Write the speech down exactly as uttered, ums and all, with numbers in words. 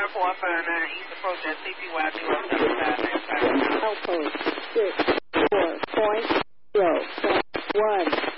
four five nine East Approach at C P Y zero seven five nine five. Outpost six four point zero one.